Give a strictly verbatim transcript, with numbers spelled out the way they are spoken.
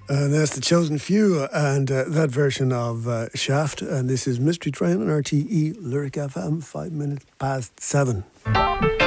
And that's The Chosen Few and uh, that version of uh, Shaft. And this is Mystery Train on R T E Lyric F M, five minutes past seven.